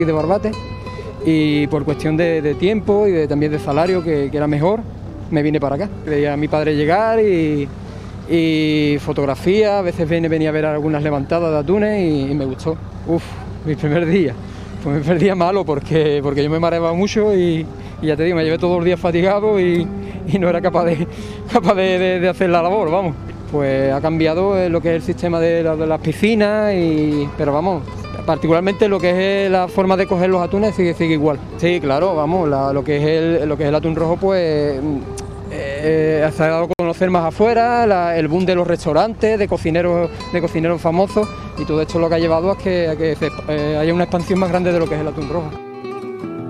de Barbate, y por cuestión de tiempo y también de salario, que era mejor, me vine para acá. Veía a mi padre llegar y fotografía, a veces venía a ver algunas levantadas de atunes y me gustó. Mi primer día. Fue mi primer día malo porque yo me mareaba mucho y ya te digo, me llevé todos los días fatigado y no era capaz de hacer la labor, vamos. Pues ha cambiado lo que es el sistema de las piscinas, pero vamos, particularmente lo que es la forma de coger los atunes sigue igual. Sí, claro, vamos, lo que es el atún rojo, pues se ha dado a conocer más afuera, el boom de los restaurantes, de cocineros famosos, y todo esto lo que ha llevado a que haya una expansión más grande de lo que es el atún rojo.